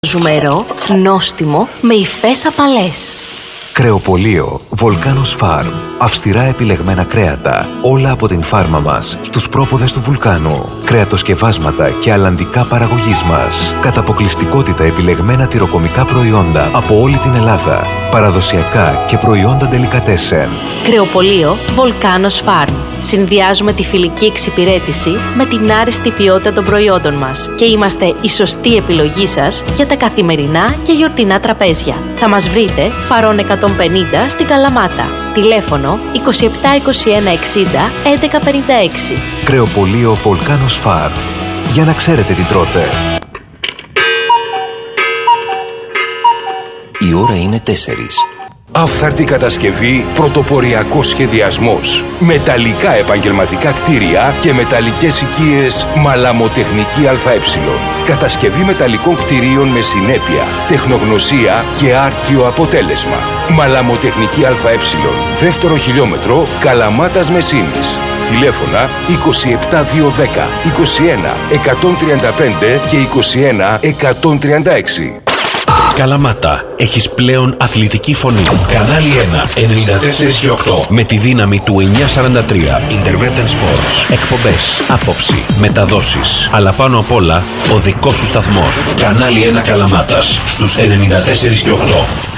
Ζουμερό, νόστιμο, με υφές απαλές. Κρεοπωλείο Volcanos Farm. Αυστηρά επιλεγμένα κρέατα, όλα από την φάρμα μας, στους πρόποδες του βουλκάνου. Κρεατοσκευάσματα και αλλαντικά παραγωγής μας. Κατά αποκλειστικότητα επιλεγμένα τυροκομικά προϊόντα από όλη την Ελλάδα. Παραδοσιακά και προϊόντα ντελικατέσεν. Κρεοπωλείο Volcanos Farm. Συνδυάζουμε τη φιλική εξυπηρέτηση με την άριστη ποιότητα των προϊόντων μας και είμαστε η σωστή επιλογή σας για τα καθημερινά και γιορτινά τραπέζια. Θα μας βρείτε Φαρών 150 στην Καλαμάτα. Τηλέφωνο 27 21 60 11 56. Κρεοπωλείο Volcanos Farm. Για να ξέρετε τι τρώτε. Η ώρα είναι 4. Άφθαρτη κατασκευή, πρωτοποριακός σχεδιασμός. Μεταλλικά επαγγελματικά κτίρια και μεταλλικές οικίες Μαλαμοτεχνική ΑΕ. Κατασκευή μεταλλικών κτιρίων με συνέπεια, τεχνογνωσία και άρτιο αποτέλεσμα. Μαλαμοτεχνική ΑΕ. Δεύτερο χιλιόμετρο, Καλαμάτας Μεσίνης. Τηλέφωνα 27 210 21 135 και 21 136. Καλαμάτα, έχεις πλέον αθλητική φωνή. Κανάλι 1, 94 και 8. Με τη δύναμη του 943. Intervention Sports. Εκπομπές, άποψη, μεταδόσεις. Αλλά πάνω απ' όλα, ο δικός σου σταθμός. Κανάλι 1 Καλαμάτας, στους 94 και 8.